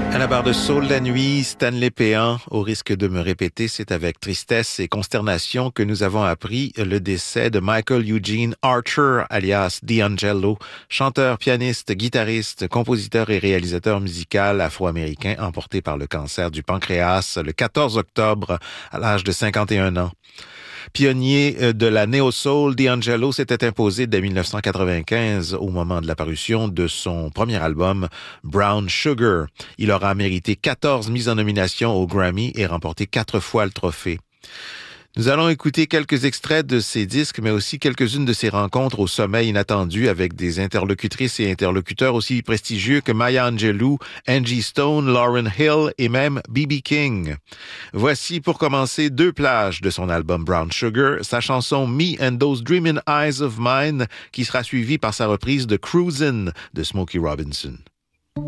À la barre de Saul la nuit, Stanley Péan, au risque de me répéter, c'est avec tristesse et consternation que nous avons appris le décès de Michael Eugene Archer, alias D'Angelo, chanteur, pianiste, guitariste, compositeur et réalisateur musical afro-américain emporté par le cancer du pancréas le 14 octobre à l'âge de 51 ans. Pionnier de la néo-soul, D'Angelo s'était imposé dès 1995 au moment de la parution de son premier album Brown Sugar. Il aura mérité 14 mises en nomination au Grammy et remporté 4 fois le trophée. Nous allons écouter quelques extraits de ses disques, mais aussi quelques-unes de ses rencontres au sommet inattendu avec des interlocutrices et interlocuteurs aussi prestigieux que Maya Angelou, Angie Stone, Lauryn Hill et même B.B. King. Voici pour commencer 2 plages de son album Brown Sugar, sa chanson Me and Those Dreamin' Eyes of Mine, qui sera suivie par sa reprise de Cruisin' de Smokey Robinson.